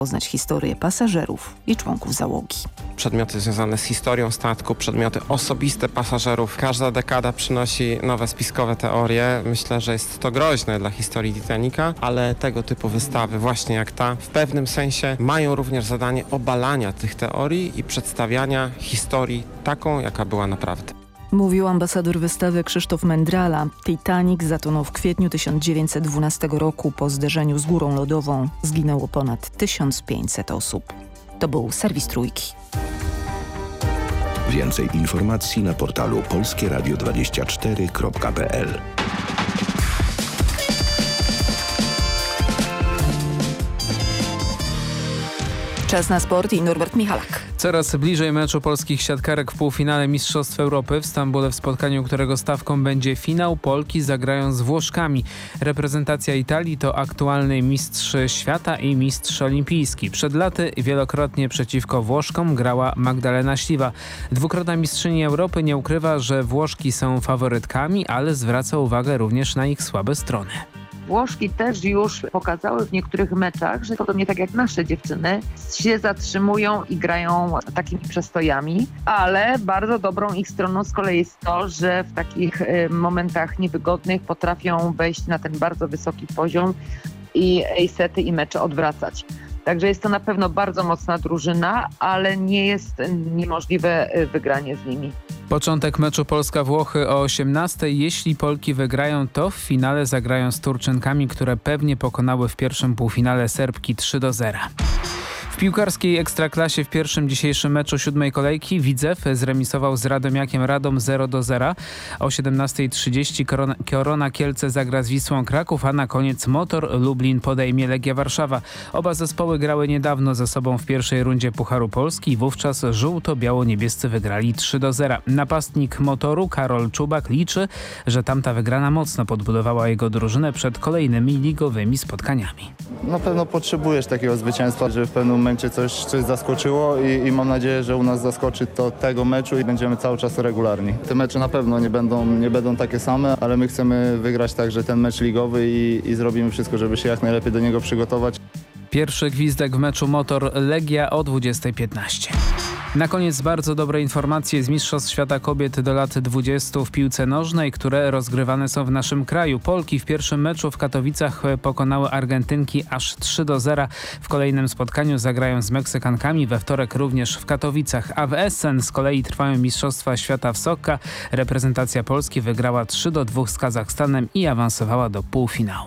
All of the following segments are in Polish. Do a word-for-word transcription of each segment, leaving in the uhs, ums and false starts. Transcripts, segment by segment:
poznać historię pasażerów i członków załogi. Przedmioty związane z historią statku, przedmioty osobiste pasażerów. Każda dekada przynosi nowe spiskowe teorie. Myślę, że jest to groźne dla historii Titanica, ale tego typu wystawy, właśnie jak ta, w pewnym sensie mają również zadanie obalania tych teorii i przedstawiania historii taką, jaka była naprawdę. Mówił ambasador wystawy Krzysztof Mędrala. Titanic zatonął w kwietniu tysiąc dziewięćset dwunastego roku. Po zderzeniu z górą lodową zginęło ponad tysiąc pięćset osób. To był serwis Trójki. Więcej informacji na portalu polskie radio dwadzieścia cztery kropka p l. Czas na sport i Norbert Michalak. Coraz bliżej meczu polskich siatkarek w półfinale Mistrzostw Europy w Stambule, w spotkaniu którego stawką będzie finał. Polki zagrają z Włoszkami. Reprezentacja Italii to aktualny mistrz świata i mistrz olimpijski. Przed laty wielokrotnie przeciwko Włoszkom grała Magdalena Śliwa. Dwukrotna mistrzyni Europy nie ukrywa, że Włoszki są faworytkami, ale zwraca uwagę również na ich słabe strony. Włoszki też już pokazały w niektórych meczach, że podobnie tak jak nasze dziewczyny się zatrzymują i grają takimi przestojami, ale bardzo dobrą ich stroną z kolei jest to, że w takich momentach niewygodnych potrafią wejść na ten bardzo wysoki poziom i sety i mecze odwracać. Także jest to na pewno bardzo mocna drużyna, ale nie jest niemożliwe wygranie z nimi. Początek meczu Polska-Włochy o osiemnastej. Jeśli Polki wygrają, to w finale zagrają z Turczynkami, które pewnie pokonały w pierwszym półfinale Serbki trzy do zera. W piłkarskiej Ekstraklasie w pierwszym dzisiejszym meczu siódmej kolejki Widzew zremisował z Radomiakiem Radom zero do zera. O siedemnastej trzydzieści Korona, Korona Kielce zagra z Wisłą Kraków, a na koniec Motor Lublin podejmie Legia Warszawa. Oba zespoły grały niedawno ze sobą w pierwszej rundzie Pucharu Polski i wówczas żółto-biało-niebiescy wygrali trzy do zera. Napastnik Motoru Karol Czubak liczy, że tamta wygrana mocno podbudowała jego drużynę przed kolejnymi ligowymi spotkaniami. Na pewno potrzebujesz takiego zwycięstwa, żeby w pewnym momencie coś, coś zaskoczyło i, i mam nadzieję, że u nas zaskoczy to tego meczu i będziemy cały czas regularni. Te mecze na pewno nie będą, nie będą takie same, ale my chcemy wygrać także ten mecz ligowy i, i zrobimy wszystko, żeby się jak najlepiej do niego przygotować. Pierwszy gwizdek w meczu Motor Legia o dwudziestej piętnaście. Na koniec bardzo dobre informacje z Mistrzostw Świata Kobiet do lat dwudziestu w piłce nożnej, które rozgrywane są w naszym kraju. Polki w pierwszym meczu w Katowicach pokonały Argentynki aż trzy do zera. W kolejnym spotkaniu zagrają z Meksykankami, we wtorek również w Katowicach. A w Essen z kolei trwają Mistrzostwa Świata w Sokka. Reprezentacja Polski wygrała trzy do dwóch z Kazachstanem i awansowała do półfinału.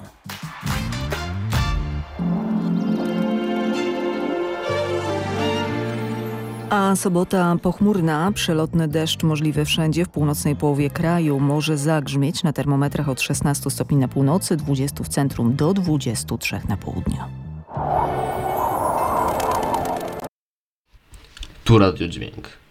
A sobota pochmurna, przelotny deszcz możliwy wszędzie w północnej połowie kraju. Może zagrzmieć na termometrach od szesnastu stopni na północy, dwudziestu w centrum do dwudziestu trzech na południu. Tu Radio Dźwięk.